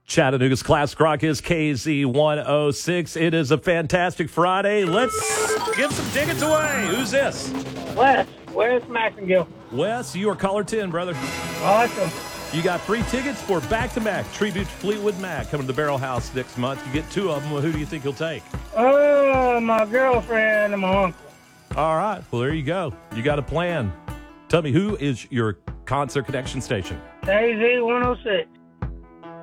Chattanooga's Classic Rock is KZ106. It is a fantastic Friday. Let's give some tickets away. Who's this? Wes Maxengill. Wes, you are caller 10, brother. Awesome. You got 3 tickets for back-to-back tribute to Fleetwood Mac coming to the Barrel House next month. You get 2 of them. Who do you think you'll take? My girlfriend and my uncle. All right. Well, there you go. You got a plan. Tell me, who is your Concert Connection station? KZ106.